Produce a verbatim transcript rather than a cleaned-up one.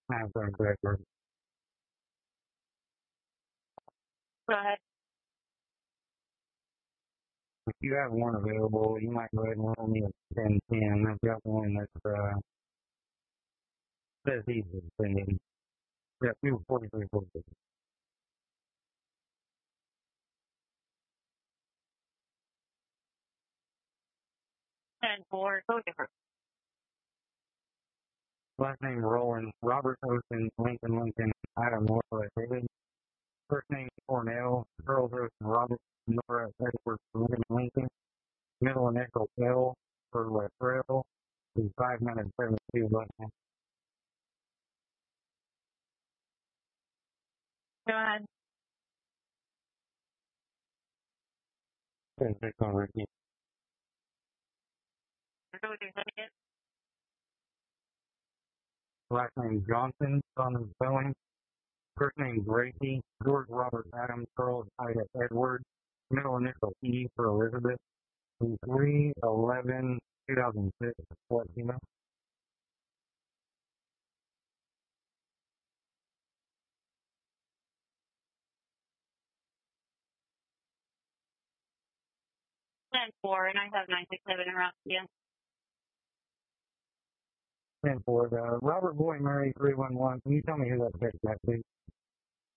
nine seven correct. Go ahead. If you have one available, you might go ahead and roll me a ten ten. I've got one that's, uh, says he's suspended. Yeah, two forty-three forty-six. ten four, so different. Last name Roland, Robert Ocean, Lincoln Lincoln, Adam Northwest David. First name Cornell, Charles Ocean, Robert, Nora Edwards, Lincoln Lincoln. Middle initial L for Latrell. He's five minutes seventy-two left now. Go ahead. ten six on Ricky. Go with your second. Last name Johnson, son of Spelling. First name Gracie, George Robert Adams, Charles Ida Edwards. Middle initial E for Elizabeth. three eleven two thousand six. What email? ten four, and I have nine six seven around you. ten four. Uh, Robert Boy Murray three one one. Can you tell me who that text back to?